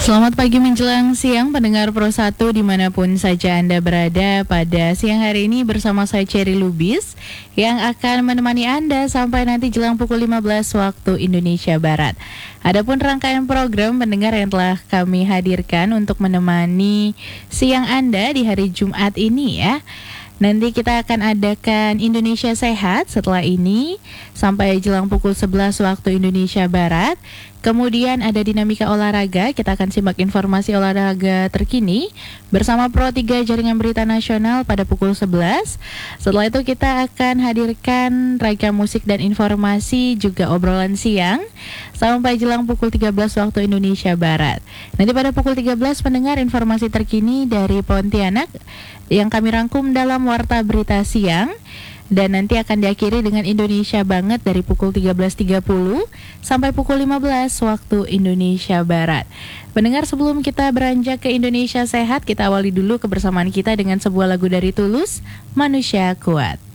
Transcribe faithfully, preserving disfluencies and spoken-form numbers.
Selamat pagi menjelang siang pendengar Pro satu dimanapun saja Anda berada. Pada siang hari ini bersama saya Cherry Lubis yang akan menemani Anda sampai nanti jelang pukul lima belas waktu Indonesia Barat. Adapun rangkaian program pendengar yang telah kami hadirkan untuk menemani siang Anda di hari Jumat ini ya. Nanti kita akan adakan Indonesia Sehat setelah ini sampai jelang pukul sebelas waktu Indonesia Barat. Kemudian ada dinamika olahraga, kita akan simak informasi olahraga terkini bersama Pro tiga Jaringan Berita Nasional pada pukul sebelas. Setelah itu kita akan hadirkan ragam musik dan informasi juga obrolan siang sampai jelang pukul tiga belas waktu Indonesia Barat. Nanti pada pukul tiga belas pendengar informasi terkini dari Pontianak yang kami rangkum dalam Warta Berita Siang. Dan nanti akan diakhiri dengan Indonesia Banget dari pukul tiga belas tiga puluh sampai pukul lima belas waktu Indonesia Barat. Pendengar, sebelum kita beranjak ke Indonesia Sehat, kita awali dulu kebersamaan kita dengan sebuah lagu dari Tulus, Manusia Kuat.